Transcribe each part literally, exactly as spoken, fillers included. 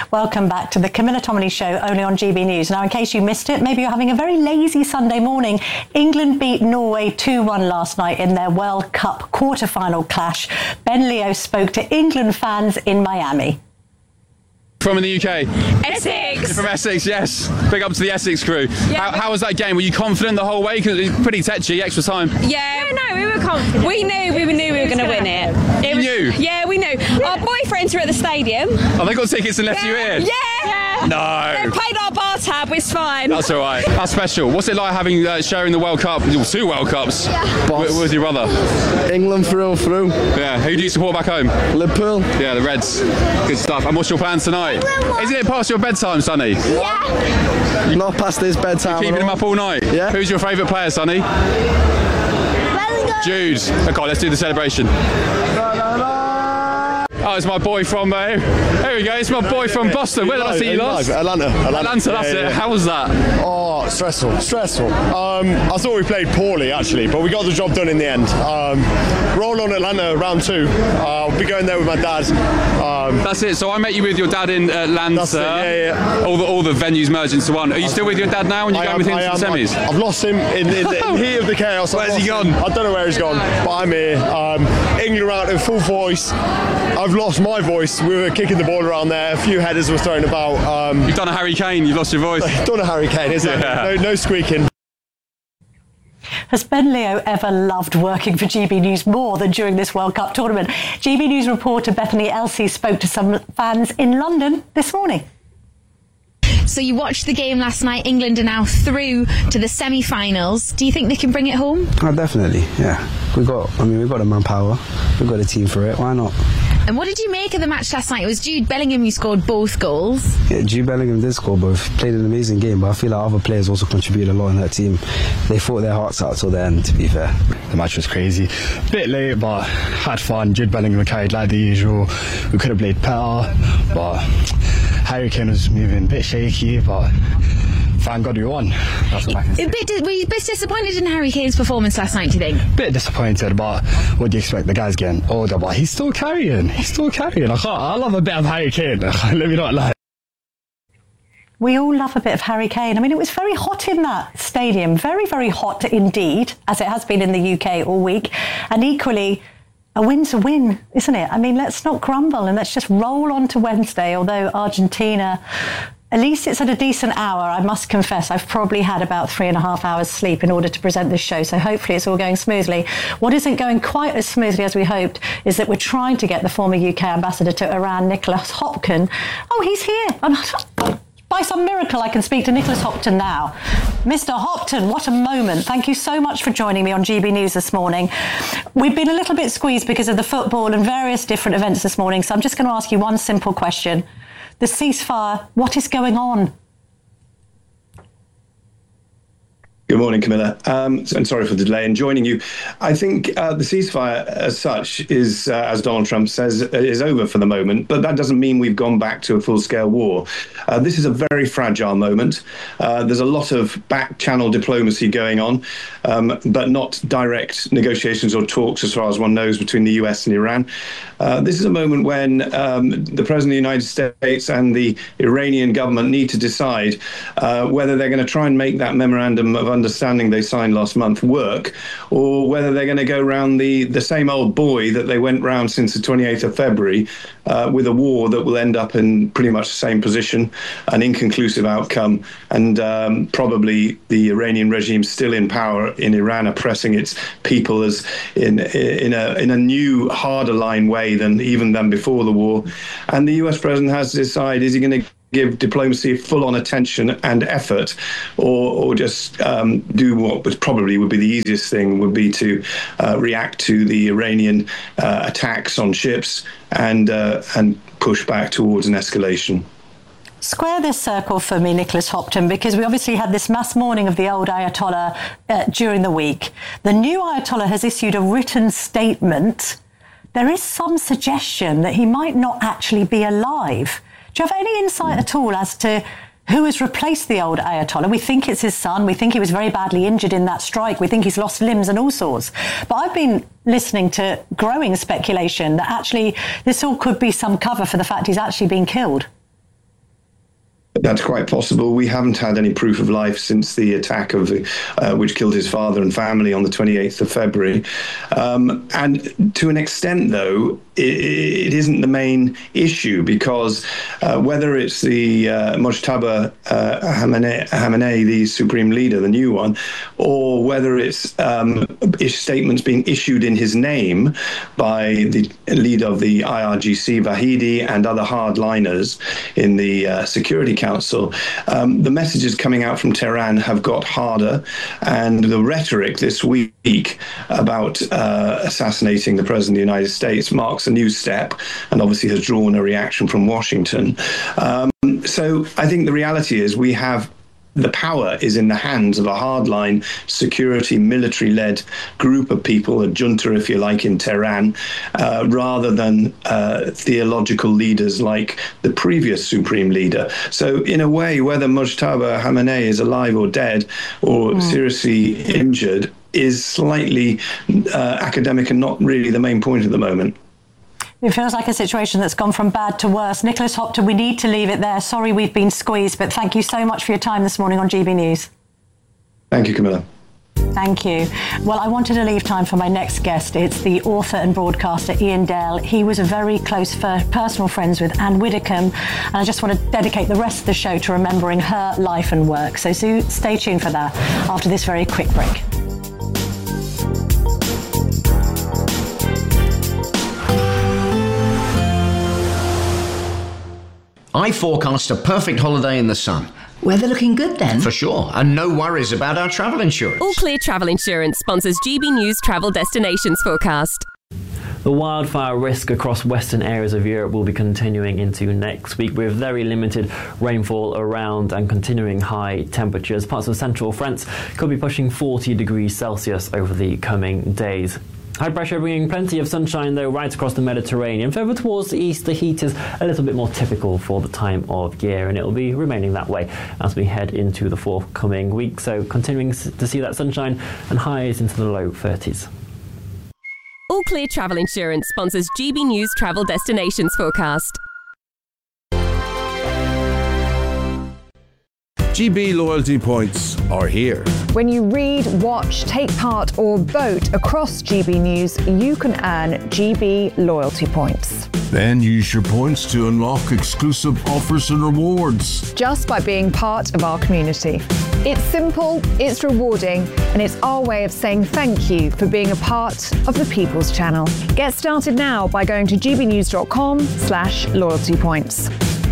Welcome back to the Camilla Tominey Show, only on G B News. Now, in case you missed it, maybe you're having a very lazy Sunday morning. England beat Norway two one last night in their World Cup quarter-final clash. Ben Leo spoke to England fans in Miami. From in the U K? Essex! You're from Essex, yes. Big up to the Essex crew. Yeah. How, how was that game? Were you confident the whole way? Because it was pretty tetchy, extra time. Yeah, no, we were confident. We knew we knew we were going to win it. it You was, knew? Yeah, we knew. Yeah. Our boyfriends were at the stadium. Oh, they got tickets and left yeah. you in? Yeah! yeah. No. They paid our bar tab, it's fine. That's all right. That's special. What's it like having uh, sharing the World Cup, well, two World Cups, yeah. with, with your brother? England through and through. Yeah. Who do you support back home? Liverpool. Yeah, the Reds. Good stuff. And what's your plans tonight? Isn't it past your bedtime, Sonny? Yeah. Not past his bedtime. You're keeping him up all night? Yeah. Who's your favourite player, Sonny? Jude. Okay, let's do the celebration. Oh, it's my boy from, uh, here we go, it's my boy from Boston. Where did I see you last? Atlanta. Atlanta, Atlanta that's yeah, it. Yeah. How was that? Oh, stressful, stressful. Um, I thought we played poorly, actually, but we got the job done in the end. Um, roll on Atlanta, round two. Uh, I'll be going there with my dad. Um, that's it, so I met you with your dad in Atlanta. That's it, yeah, yeah. All the, all the venues merged into one. Are you still with your dad now and you're going with him to the semis? I, I've lost him in, in the in heat of the chaos. Where's he gone? Him. I don't know where he's gone, but I'm here. Um, England out in full voice. I've lost my voice. We were kicking the ball around there. A few headers were thrown about. Um, You've done a Harry Kane. You've lost your voice. Done a Harry Kane, isn't yeah. it? No, no squeaking. Has Ben Leo ever loved working for G B News more than during this World Cup tournament? G B News reporter Bethany Elsey spoke to some fans in London this morning. So you watched the game last night. England are now through to the semi-finals. Do you think they can bring it home? Oh, definitely, yeah. We got, I mean, we've got the manpower. We've got a team for it. Why not? And what did you make of the match last night? It was Jude Bellingham who scored both goals. Yeah, Jude Bellingham did score both. Played an amazing game, but I feel like other players also contributed a lot in that team. They fought their hearts out till the end, to be fair. The match was crazy. Bit late, but had fun. Jude Bellingham carried like the usual. We could have played better, but Harry Kane was moving a bit shaky, but thank God we won. That's what I can say. A bit, were you a bit disappointed in Harry Kane's performance last night, do you think? Bit disappointed, but what do you expect? The guy's getting older, but he's still carrying. He's still carrying. I, can't, I love a bit of Harry Kane. Let me not lie. We all love a bit of Harry Kane. I mean, it was very hot in that stadium. Very, very hot indeed, as it has been in the U K all week. And equally, a win's a win, isn't it? I mean, let's not grumble and let's just roll on to Wednesday, although Argentina, at least it's at a decent hour. I must confess, I've probably had about three and a half hours sleep in order to present this show, so hopefully it's all going smoothly. What isn't going quite as smoothly as we hoped is that we're trying to get the former U K ambassador to Iran, Nicholas Hopton. Oh, he's here. I'm By some miracle, I can speak to Nicholas Hopton now. Mister Hopton, what a moment. Thank you so much for joining me on G B News this morning. We've been a little bit squeezed because of the football and various different events this morning, so I'm just going to ask you one simple question. The ceasefire, what is going on? Good morning, Camilla. Um, and sorry for the delay in joining you. I think uh, the ceasefire as such is, uh, as Donald Trump says, is over for the moment, but that doesn't mean we've gone back to a full-scale war. Uh, this is a very fragile moment. Uh, there's a lot of back-channel diplomacy going on, um, but not direct negotiations or talks, as far as one knows, between the U S and Iran. Uh, this is a moment when um, the President of the United States and the Iranian government need to decide uh, whether they're going to try and make that memorandum of understanding they signed last month work, or whether they're going to go round the, the same old boy that they went round since the twenty-eighth of February uh, with a war that will end up in pretty much the same position, an inconclusive outcome, and um, probably the Iranian regime still in power in Iran oppressing its people as in in a in a new, harder line way than even than before the war. And the U S president has to decide, is he going to give diplomacy full-on attention and effort, or, or just um, do what was probably would be the easiest thing, would be to uh, react to the Iranian uh, attacks on ships and uh, and push back towards an escalation. Square this circle for me, Nicholas Hopton, because we obviously had this mass mourning of the old Ayatollah uh, during the week. The new Ayatollah has issued a written statement. There is some suggestion that he might not actually be alive. Do you have any insight at all as to who has replaced the old Ayatollah? We think it's his son. We think he was very badly injured in that strike. We think he's lost limbs and all sorts. But I've been listening to growing speculation that actually this all could be some cover for the fact he's actually been killed. That's quite possible. We haven't had any proof of life since the attack of uh, which killed his father and family on the twenty-eighth of February. Um, and to an extent, though, it, it isn't the main issue, because uh, whether it's the uh, Mojtaba uh, Khamenei, Khamenei, the supreme leader, the new one, or whether it's um, statements being issued in his name by the leader of the I R G C, Vahidi, and other hardliners in the uh, Security Council, um, the messages coming out from Tehran have got harder, and the rhetoric this week about uh, assassinating the President of the United States marks a new step, and obviously has drawn a reaction from Washington. Um, so I think the reality is we have the power is in the hands of a hardline, security, military-led group of people, a junta, if you like, in Tehran, uh, rather than uh, theological leaders like the previous supreme leader. So in a way, whether Mojtaba Khamenei is alive or dead or mm. seriously injured is slightly uh, academic and not really the main point at the moment. It feels like a situation that's gone from bad to worse. Nicholas Hopton, we need to leave it there. Sorry we've been squeezed, but thank you so much for your time this morning on G B News. Thank you, Camilla. Thank you. Well, I wanted to leave time for my next guest. It's the author and broadcaster Ian Dale. He was a very close personal friends with Anne Widdecombe, and I just want to dedicate the rest of the show to remembering her life and work. So, so stay tuned for that after this very quick break. I forecast a perfect holiday in the sun. Weather looking good then? For sure, and no worries about our travel insurance. All Clear Travel Insurance sponsors G B News Travel Destinations Forecast. The wildfire risk across western areas of Europe will be continuing into next week, with very limited rainfall around and continuing high temperatures. Parts of central France could be pushing forty degrees Celsius over the coming days. High pressure bringing plenty of sunshine, though, right across the Mediterranean. Further towards the east, the heat is a little bit more typical for the time of year, and it will be remaining that way as we head into the forthcoming week. So continuing to see that sunshine and highs into the low thirties. All Clear Travel Insurance sponsors G B News Travel Destinations Forecast. G B loyalty points are here. When you read, watch, take part or vote across G B News, you can earn G B loyalty points. Then use your points to unlock exclusive offers and rewards. Just by being part of our community. It's simple, it's rewarding, and it's our way of saying thank you for being a part of the People's Channel. Get started now by going to gbnews.com slash loyalty points.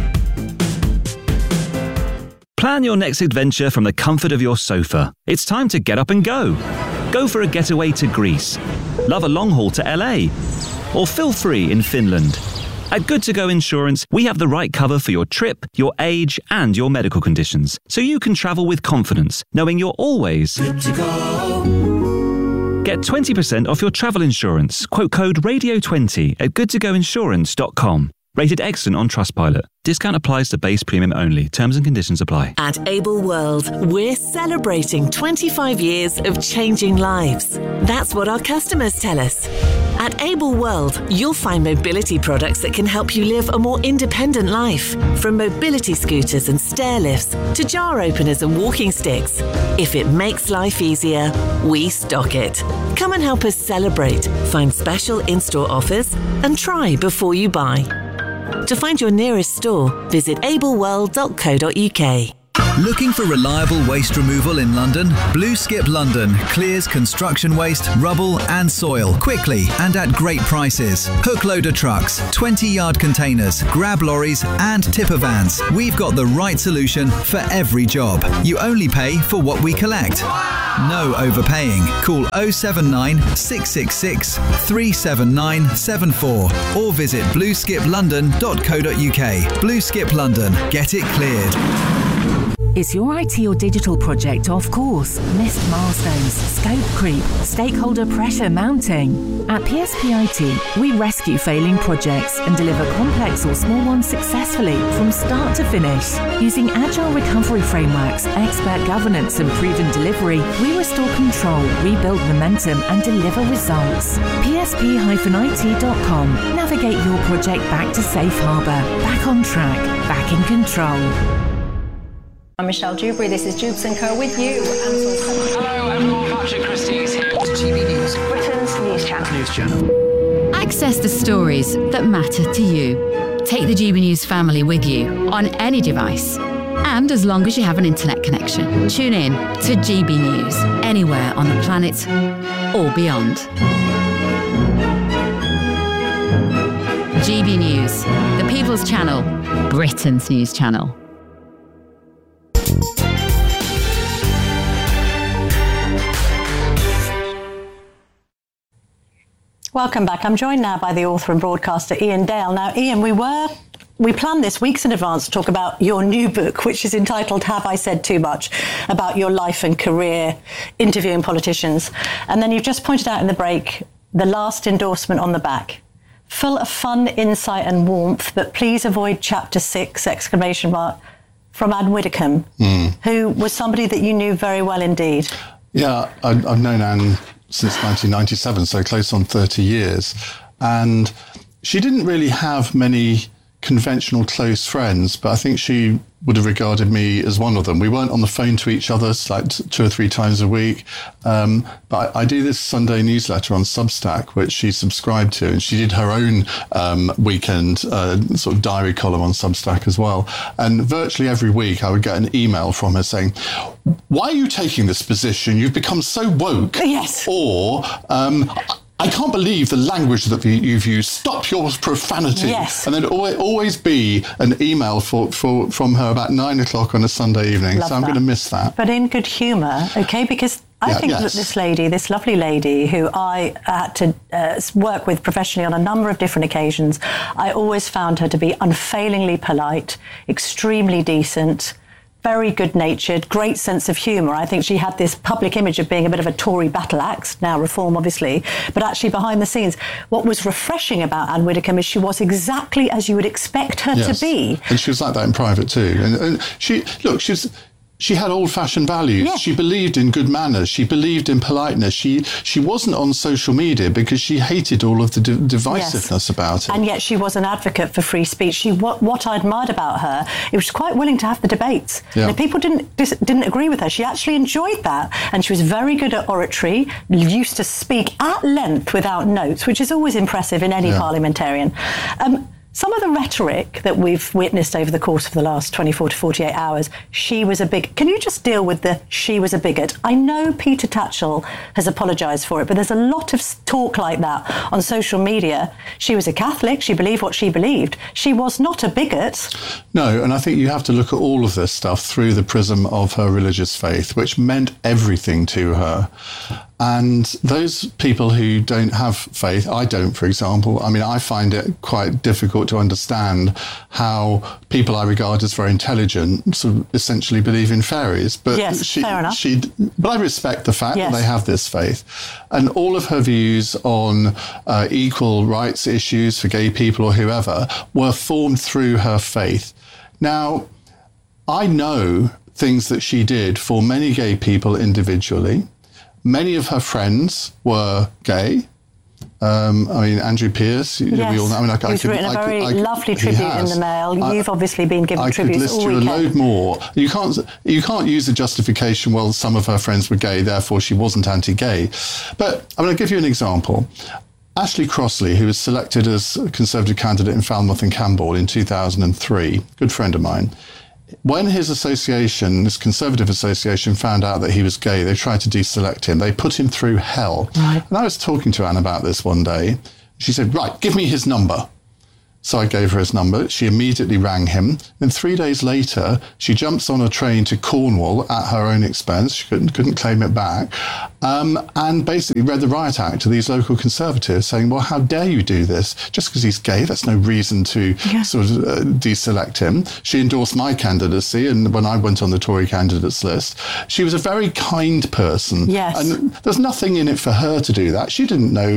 Plan your next adventure from the comfort of your sofa. It's time to get up and go. Go for a getaway to Greece. Love a long haul to L A. Or feel free in Finland. At Good To Go Insurance, we have the right cover for your trip, your age, and your medical conditions, so you can travel with confidence, knowing you're always good to go. Get twenty percent off your travel insurance. Quote code radio twenty at good to go insurance dot com. Rated excellent on Trustpilot. Discount applies to base premium only. Terms and conditions apply. At Able World, we're celebrating twenty-five years of changing lives. That's what our customers tell us. At Able World, you'll find mobility products that can help you live a more independent life. From mobility scooters and stair lifts to jar openers and walking sticks. If it makes life easier, we stock it. Come and help us celebrate. Find special in-store offers and try before you buy. To find your nearest store, visit able world dot co dot uk. Looking for reliable waste removal in London? Blue Skip London clears construction waste, rubble and soil quickly and at great prices. Hook loader trucks, twenty yard containers, grab lorries and tipper vans. We've got the right solution for every job. You only pay for what we collect. No overpaying. Call oh seven nine, six six six, three seven nine seven four or visit blue skip london dot co dot uk. Blue Skip London. Get it cleared. Is your I T or digital project off course? Missed milestones, scope creep, stakeholder pressure mounting? At P S P I T, we rescue failing projects and deliver complex or small ones successfully from start to finish. Using agile recovery frameworks, expert governance and proven delivery, we restore control, rebuild momentum and deliver results. P S P I T dot com. Navigate your project back to safe harbour, back on track, back in control. I'm Michelle Dewberry. This is Jubes and Co with you. Hello everyone, Patrick Christie is here. G B News, Britain's news channel. News channel. Access the stories that matter to you. Take the G B News family with you on any device. And as long as you have an internet connection, tune in to G B News anywhere on the planet or beyond. G B News, the People's Channel, Britain's news channel. Welcome back. I'm joined now by the author and broadcaster Iain Dale. Now, Iain, we were we planned this weeks in advance to talk about your new book, which is entitled Have I Said Too Much? About your life and career interviewing politicians. And then you've just pointed out in the break the last endorsement on the back. Full of fun, insight and warmth, but please avoid chapter six, exclamation mark, from Anne Widdecombe, mm. who was somebody that you knew very well indeed. Yeah, I, I've known Anne since nineteen ninety-seven, so close on thirty years. And she didn't really have many conventional close friends, but I think she would have regarded me as one of them. We weren't on the phone to each other like two or three times a week. Um, but I, I do this Sunday newsletter on Substack, which she subscribed to, and she did her own um, weekend uh, sort of diary column on Substack as well. And virtually every week I would get an email from her saying, why are you taking this position? You've become so woke. Yes. Or, um, I can't believe the language that you've used. Stop your profanity. Yes. And there'd always, always be an email for, for, from her about nine o'clock on a Sunday evening. Love so I'm that. going to miss that. But in good humour, okay? Because I Yeah, think yes. that this lady, this lovely lady who I had to uh, work with professionally on a number of different occasions, I always found her to be unfailingly polite, extremely decent, very good-natured, great sense of humour. I think she had this public image of being a bit of a Tory battle axe, now Reform obviously, but actually behind the scenes, what was refreshing about Anne Widdecombe is she was exactly as you would expect her Yes. to be. And she was like that in private too. And, and she, look, she's... She had old-fashioned values. Yeah. She believed in good manners. She believed in politeness. She she wasn't on social media because she hated all of the di- divisiveness Yes. about it. And yet she was an advocate for free speech. She what, what I admired about her, it was quite willing to have the debates. Yeah. And if people didn't dis, didn't agree with her, she actually enjoyed that. And she was very good at oratory, used to speak at length without notes, which is always impressive in any Yeah. parliamentarian. Um, Some of the rhetoric that we've witnessed over the course of the last twenty-four to forty-eight hours, she was a big... Can you just deal with the she was a bigot? I know Peter Tatchell has apologised for it, but there's a lot of talk like that on social media. She was a Catholic. She believed what she believed. She was not a bigot. No, and I think you have to look at all of this stuff through the prism of her religious faith, which meant everything to her. And those people who don't have faith, I don't, for example, I mean, I find it quite difficult to understand how people I regard as very intelligent sort of essentially believe in fairies. But Yes, she, fair enough. She, but I respect the fact Yes. that they have this faith. And all of her views on uh, equal rights issues for gay people or whoever were formed through her faith. Now, I know things that she did for many gay people individually. Many of her friends were gay. Um, I mean, Andrew Pierce, you- Yes. we all know. I mean, I, I He's could, written a I could- very I could- lovely he tribute in has. the Mail. I- You've obviously been given I could tributes list all you a weekend. load more. You can't, you can't use the justification, well, some of her friends were gay, therefore she wasn't anti-gay. But I'm going to give you an example. Ashley Crossley, who was selected as a Conservative candidate in Falmouth and Camborne in two thousand three, good friend of mine, when his association, this Conservative association, found out that he was gay, they tried to deselect him. They put him through hell. Right. And I was talking to Anne about this one day. She said, right, give me his number. So I gave her his number. She immediately rang him. Then three days later, she jumps on a train to Cornwall at her own expense. She couldn't, couldn't claim it back. Um, and basically read the Riot Act to these local Conservatives saying, well, how dare you do this? Just because he's gay, that's no reason to Yeah. sort of uh, deselect him. She endorsed my candidacy. And when I went on the Tory candidates list, she was a very kind person. Yes. And there's nothing in it for her to do that. She didn't know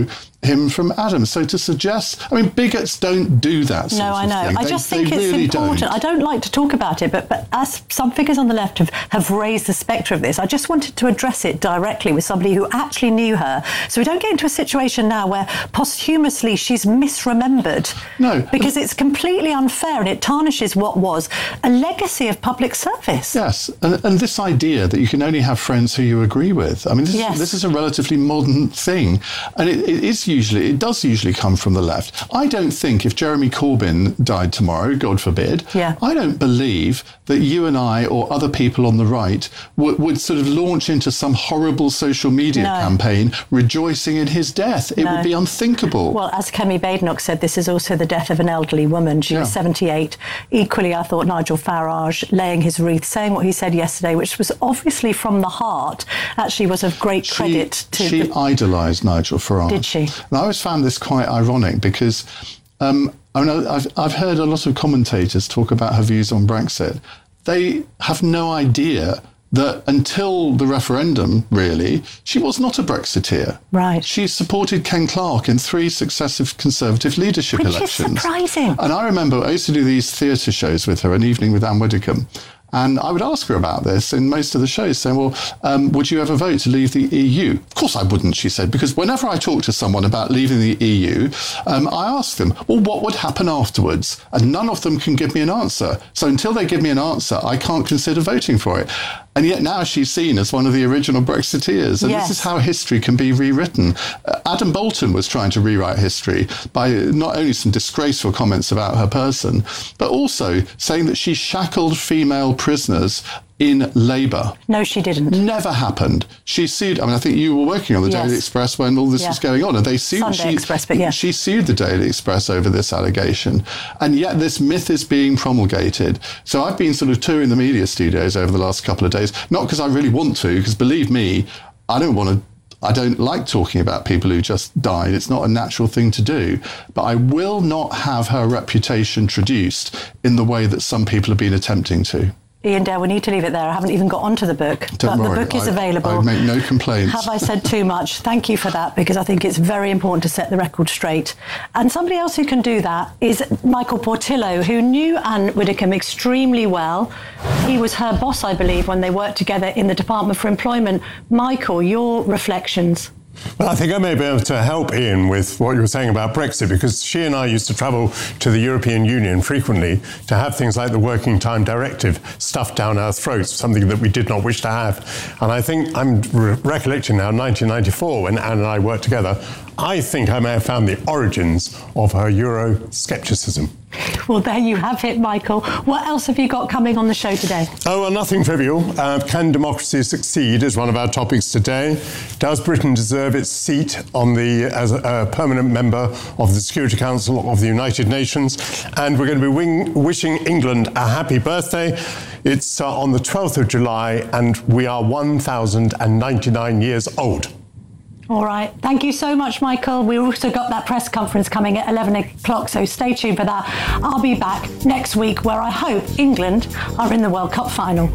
him from Adam. So to suggest, I mean, bigots don't do that sort No, of I know. thing. I They- just they think it's really important. don't. I don't like to talk about it, but, but as some figures on the left have, have raised the spectre of this, I just wanted to address it directly with somebody who actually knew her. So we don't get into a situation now where posthumously she's misremembered. No. Because it's completely unfair and it tarnishes what was a legacy of public service. Yes, and, and this idea that you can only have friends who you agree with. I mean, this, Yes. is, this is a relatively modern thing, and it, it is usually, it does usually come from the left. I don't think if Jeremy Corbyn died tomorrow, God forbid, Yeah. I don't believe that you and I or other people on the right would, would sort of launch into some horrible social media No. campaign rejoicing in his death. It No. would be unthinkable. Well, as Kemi Badenoch said, this is also the death of an elderly woman. She was Yeah. seventy-eight. Equally, I thought Nigel Farage laying his wreath, saying what he said yesterday, which was obviously from the heart, actually was of great credit to She the... idolised Nigel Farage. Did she? And I always found this quite ironic because um, I mean, I've, I've heard a lot of commentators talk about her views on Brexit. They have no idea that until the referendum, really, she was not a Brexiteer. Right. She supported Ken Clarke in three successive Conservative leadership Which is elections. surprising. And I remember I used to do these theatre shows with her, An Evening with Anne Widdecombe. And I would ask her about this in most of the shows, saying, well, um, would you ever vote to leave the E U? Of course I wouldn't, she said, because whenever I talk to someone about leaving the E U, um, I ask them, well, what would happen afterwards? And none of them can give me an answer. So until they give me an answer, I can't consider voting for it. And yet now she's seen as one of the original Brexiteers. And Yes. this is how history can be rewritten. Uh, Adam Bolton was trying to rewrite history by not only some disgraceful comments about her person, but also saying that she shackled female prisoners in Labour. No, she didn't. Never happened. She sued, I mean, I think you were working on the Yes. Daily Express when all this Yeah. was going on, and they sued. Sunday she, Express, but yeah. She sued the Daily Express over this allegation. And yet this myth is being promulgated. So I've been sort of touring the media studios over the last couple of days, not because I really want to, because believe me, I don't want to I don't like talking about people who just died. It's not a natural thing to do. But I will not have her reputation traduced in the way that some people have been attempting to. Ian Dale, we need to leave it there. I haven't even got onto the book, Don't but worry, the book is I, available. I make no complaints. Have I said too much? Thank you for that, because I think it's very important to set the record straight. And somebody else who can do that is Michael Portillo, who knew Anne Widdecombe extremely well. He was her boss, I believe, when they worked together in the Department for Employment. Michael, your reflections? Well, I think I may be able to help Ian with what you were saying about Brexit, because she and I used to travel to the European Union frequently to have things like the Working Time Directive stuffed down our throats, something that we did not wish to have. And I think I'm re- recollecting now nineteen ninety-four, when Anne and I worked together, I think I may have found the origins of her Euro-scepticism. Well, there you have it, Michael. What else have you got coming on the show today? Oh, well, nothing trivial. Uh, can democracy succeed is one of our topics today. Does Britain deserve its seat on the as a, a permanent member of the Security Council of the United Nations? And we're going to be wing, wishing England a happy birthday. It's uh, on the twelfth of July, and we are one thousand ninety-nine years old. All right. Thank you so much, Michael. We've also got that press conference coming at eleven o'clock, so stay tuned for that. I'll be back next week, where I hope England are in the World Cup final.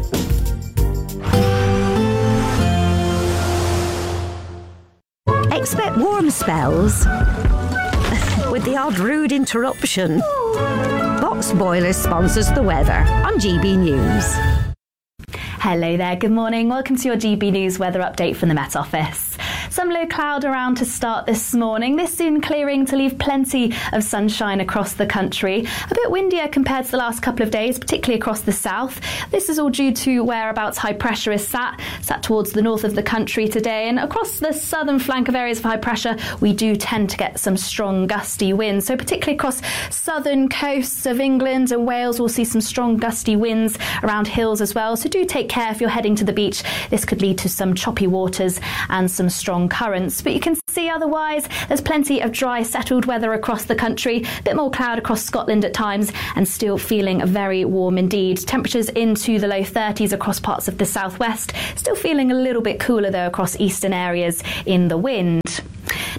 Expect warm spells with the odd rude interruption. Box Boilers sponsors the weather on G B News. Hello there, good morning. Welcome to your G B News weather update from the Met Office. Some low cloud around to start this morning. This soon clearing to leave plenty of sunshine across the country. A bit windier compared to the last couple of days, particularly across the south. This is all due to whereabouts high pressure is sat, sat towards the north of the country today. And across the southern flank of areas of high pressure, we do tend to get some strong gusty winds. So particularly across southern coasts of England and Wales, we'll see some strong gusty winds around hills as well. So do take care if you're heading to the beach. This could lead to some choppy waters and some strong currents, but you can see otherwise there's plenty of dry settled weather across the country, a bit more cloud across Scotland at times, and still feeling very warm indeed. Temperatures into the low thirties across parts of the southwest, still feeling a little bit cooler though across eastern areas in the wind.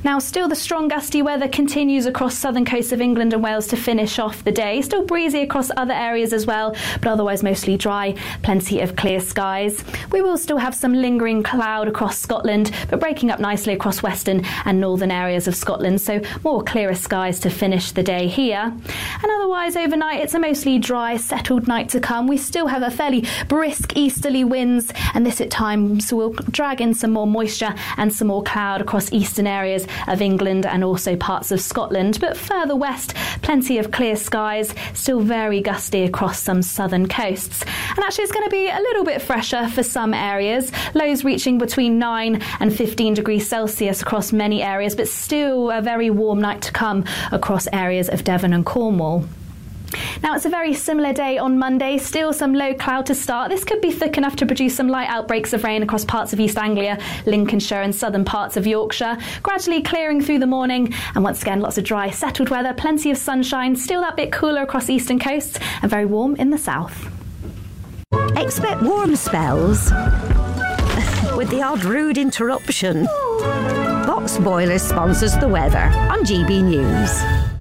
Now, still the strong gusty weather continues across southern coasts of England and Wales to finish off the day. Still breezy across other areas as well, but otherwise mostly dry, plenty of clear skies. We will still have some lingering cloud across Scotland, but breaking up nicely across western and northern areas of Scotland, so more clearer skies to finish the day here. And otherwise overnight it's a mostly dry, settled night to come. We still have a fairly brisk easterly winds, and this at times will drag in some more moisture and some more cloud across eastern areas of England and also parts of Scotland. But further west, plenty of clear skies, still very gusty across some southern coasts. And actually it's going to be a little bit fresher for some areas, lows reaching between nine and fifteen degrees Celsius across many areas, but still a very warm night to come across areas of Devon and Cornwall. Now, it's a very similar day on Monday, still some low cloud to start. This could be thick enough to produce some light outbreaks of rain across parts of East Anglia, Lincolnshire and southern parts of Yorkshire, gradually clearing through the morning, and once again lots of dry, settled weather, plenty of sunshine, still that bit cooler across eastern coasts and very warm in the south. Expect warm spells with the odd rude interruption. Box Boilers sponsors the weather on G B News.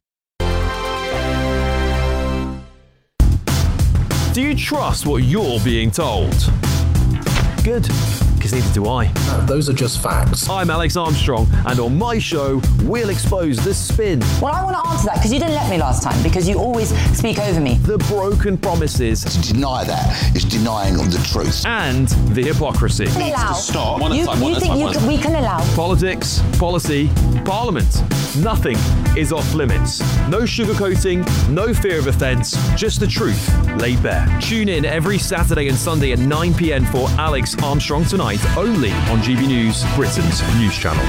Do you trust what you're being told? Good, because neither do I. Uh, those are just facts. I'm Alex Armstrong, and on my show, we'll expose the spin. Well, I want to answer that because you didn't let me last time, because you always speak over me. The broken promises. To deny that is denying the truth. And the hypocrisy. Needs to stop. One you, time, you think you can, we can allow? Politics, policy, parliament. Nothing is off limits. No sugarcoating, no fear of offence, just the truth laid bare. Tune in every Saturday and Sunday at nine p.m. for Alex Armstrong Tonight, only on G B News, Britain's news channel.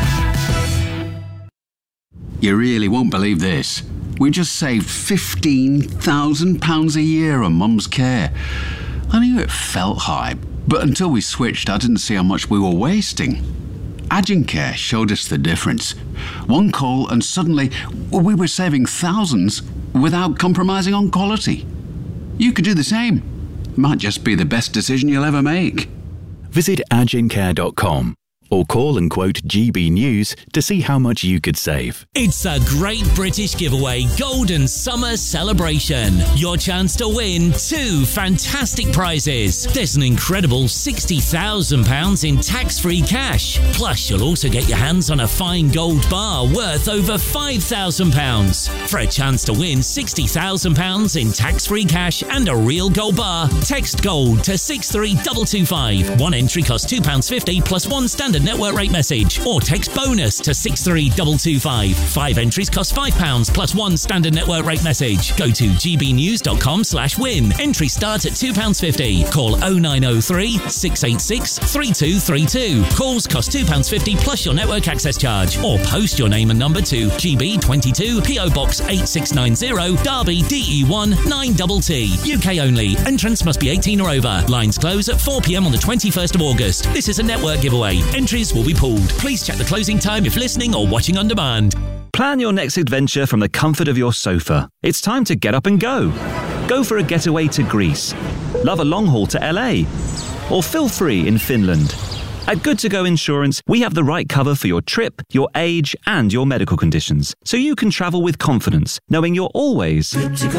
You really won't believe this. We just saved fifteen thousand pounds a year on Mum's care. I knew it felt high, but until we switched, I didn't see how much we were wasting. Agencare showed us the difference. One call and suddenly we were saving thousands without compromising on quality. You could do the same. Might just be the best decision you'll ever make. Visit agencare dot com or call and quote G B News to see how much you could save. It's a great British giveaway Golden Summer Celebration. Your chance to win two fantastic prizes. There's an incredible sixty thousand pounds in tax-free cash. Plus, you'll also get your hands on a fine gold bar worth over five thousand pounds. For a chance to win sixty thousand pounds in tax-free cash and a real gold bar, text GOLD to six three two two five. One entry costs two pounds fifty plus one standard network rate message, or text BONUS to six three two two five. Five entries cost five pounds plus one standard network rate message. Go to gbnews.com slash win. Entry start at two pounds fifty. Call oh nine oh three, six eight six, three two three two. Calls cost two pounds fifty plus your network access charge. Or post your name and number to G B twenty-two, P O Box eight six nine zero, Derby, D E one nine T T. U K only. Entrance must be eighteen or over. Lines close at four p.m. on the twenty-first of August. This is a network giveaway. Entries will be pulled. Please check the closing time if listening or watching on demand. Plan your next adventure from the comfort of your sofa. It's time to get up and go. Go for a getaway to Greece. Love a long haul to L A. Or feel free in Finland. At Good To Go Insurance, we have the right cover for your trip, your age, and your medical conditions, so you can travel with confidence, knowing you're always good to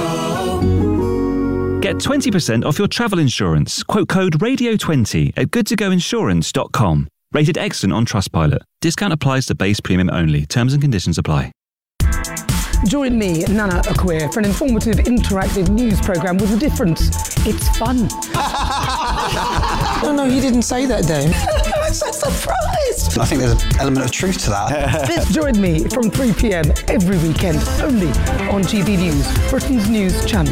go. Get twenty percent off your travel insurance. Quote code radio twenty at good to go insurance dot com. Rated excellent on Trustpilot. Discount applies to base premium only. Terms and conditions apply. Join me, Nana Akwe, for an informative, interactive news programme with a difference. It's fun. No, no, he didn't say that, Dave. I'm so surprised. I think there's an element of truth to that. Join me from three p.m. every weekend, only on G B News, Britain's news channel.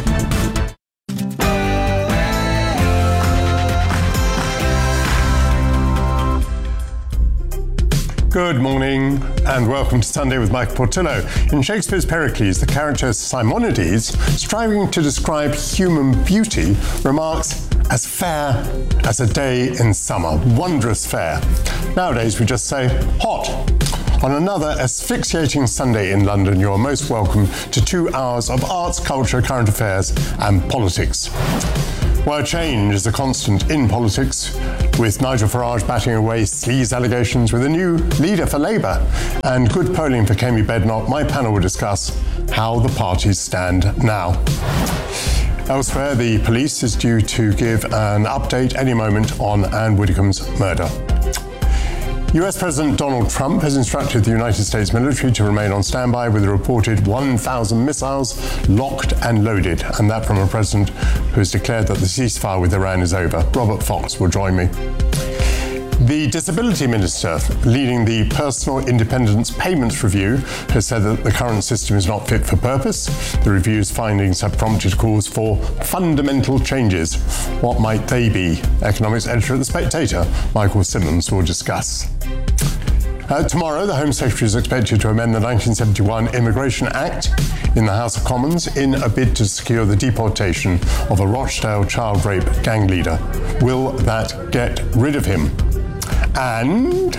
Good morning and welcome to Sunday with Michael Portillo. In Shakespeare's Pericles, the character Simonides, striving to describe human beauty, remarks, as fair as a day in summer, wondrous fair. Nowadays we just say hot. On another asphyxiating Sunday in London, you're most welcome to two hours of arts, culture, current affairs and politics. Well, change is a constant in politics, with Nigel Farage batting away sleaze allegations with a new leader for Labour and good polling for Kemi Badenoch. My panel will discuss how the parties stand now. Elsewhere, the police is due to give an update any moment on Anne Widdecombe's murder. U S President Donald Trump has instructed the United States military to remain on standby with a reported one thousand missiles locked and loaded, and that from a president who has declared that the ceasefire with Iran is over. Robert Fox will join me. The Disability Minister, leading the Personal Independence Payments Review, has said that the current system is not fit for purpose. The review's findings have prompted calls for fundamental changes. What might they be? Economics editor at The Spectator, Michael Simmons, will discuss. Uh, tomorrow, the Home Secretary is expected to amend the nineteen seventy-one Immigration Act in the House of Commons in a bid to secure the deportation of a Rochdale child rape gang leader. Will that get rid of him? And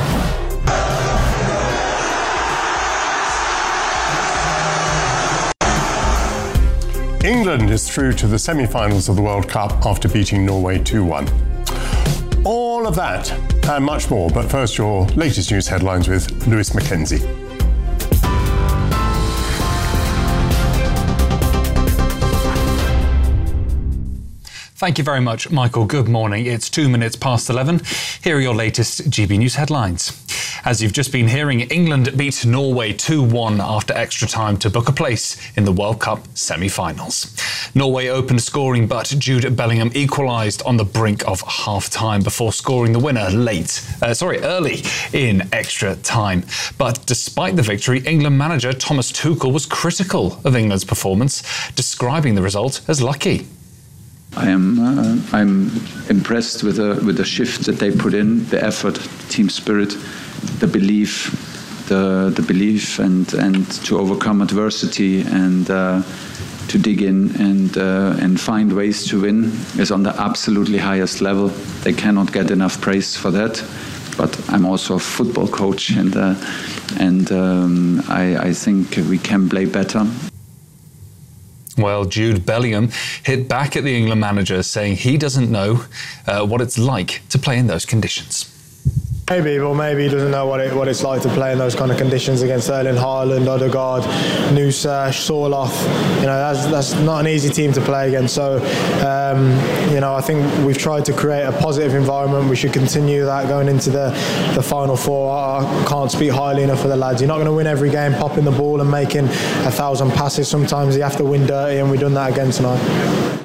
England is through to the semi-finals of the World Cup after beating Norway two one. All of that and much more, but first your latest news headlines with Lewis Mackenzie. Thank you very much, Michael. Good morning. It's two minutes past eleven. Here are your latest G B News headlines. As you've just been hearing, England beat Norway two one after extra time to book a place in the World Cup semi-finals. Norway opened scoring, but Jude Bellingham equalised on the brink of half-time before scoring the winner late, uh, sorry, early in extra time. But despite the victory, England manager Thomas Tuchel was critical of England's performance, describing the result as lucky. I am uh, I'm impressed with the with the shift that they put in, the effort, team spirit, the belief, the the belief, and and to overcome adversity and uh, to dig in and uh, and find ways to win is on the absolutely highest level. They cannot get enough praise for that. But I'm also a football coach, and uh, and um, I, I think we can play better. Well, Jude Bellingham hit back at the England manager, saying he doesn't know uh, what it's like to play in those conditions. Maybe, or maybe he doesn't know what it what it's like to play in those kind of conditions against Erling Haaland, Odegaard, Nusa, Sorloth. You know, that's that's not an easy team to play against. So, um, you know, I think we've tried to create a positive environment. We should continue that going into the, the final four. I can't speak highly enough for the lads. You're not going to win every game popping the ball and making a thousand passes. Sometimes you have to win dirty, and we've done that again tonight.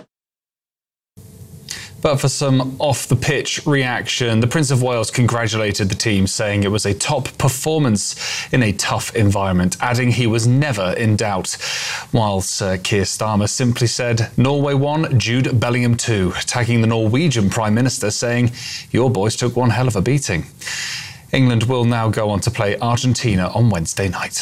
But for some off-the-pitch reaction, the Prince of Wales congratulated the team, saying it was a top performance in a tough environment, adding he was never in doubt. Whilst uh, Keir Starmer simply said, Norway won, Jude Bellingham two, tagging the Norwegian Prime Minister, saying, your boys took one hell of a beating. England will now go on to play Argentina on Wednesday night.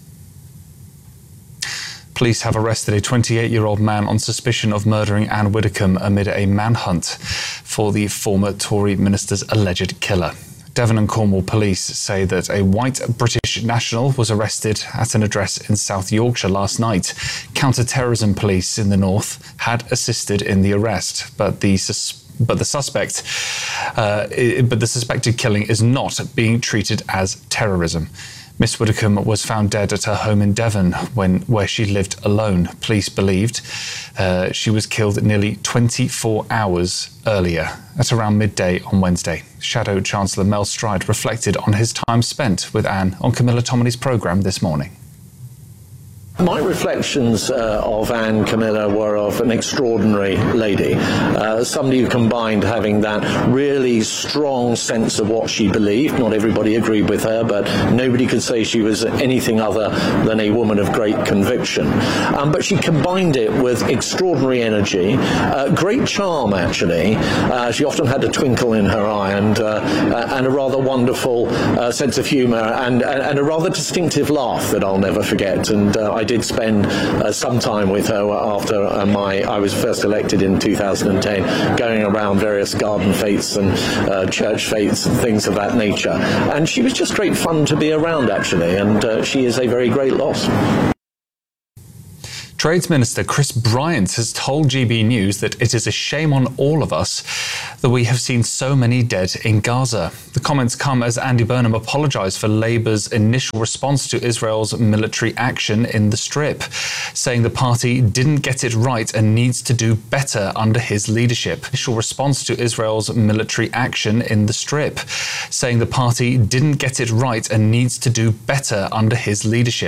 Police have arrested a twenty-eight-year-old man on suspicion of murdering Anne Widdecombe amid a manhunt for the former Tory minister's alleged killer. Devon and Cornwall police say that a white British national was arrested at an address in South Yorkshire last night. Counter-terrorism police in the north had assisted in the arrest, but the sus- but the suspect, uh, but the suspected killing is not being treated as terrorism. Miss Widdecombe was found dead at her home in Devon, when where she lived alone. Police believed uh, she was killed nearly twenty-four hours earlier, at around midday on Wednesday. Shadow Chancellor Mel Stride reflected on his time spent with Anne on Camilla Tominey's programme this morning. My reflections uh, of Anne Camilla were of an extraordinary lady, uh, somebody who combined having that really strong sense of what she believed. Not everybody agreed with her, but nobody could say she was anything other than a woman of great conviction. Um, but she combined it with extraordinary energy, uh, great charm actually. Uh, she often had a twinkle in her eye and, uh, and a rather wonderful uh, sense of humour and, and a rather distinctive laugh that I'll never forget. And uh, I I did spend uh, some time with her after uh, my I was first elected in two thousand ten, going around various garden fetes and uh, church fetes and things of that nature. And she was just great fun to be around, actually, and uh, she is a very great loss. Trades Minister Chris Bryant has told G B News that it is a shame on all of us that we have seen so many dead in Gaza. The comments come as Andy Burnham apologised for Labour's initial response to Israel's military action in the Strip, saying the party didn't get it right and needs to do better under his leadership. Initial response to Israel's military action in the Strip, saying the party didn't get it right and needs to do better under his leadership.